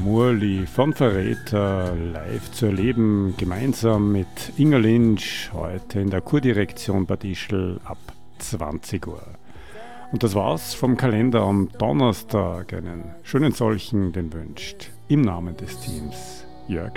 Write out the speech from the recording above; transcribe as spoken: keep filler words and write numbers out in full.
Murli von Verräter live zu erleben, gemeinsam mit Inga Lynch, heute in der Kurdirektion Bad Ischl ab zwanzig Uhr. Und das war's vom Kalender am Donnerstag. Einen schönen solchen, den wünscht im Namen des Teams Jörg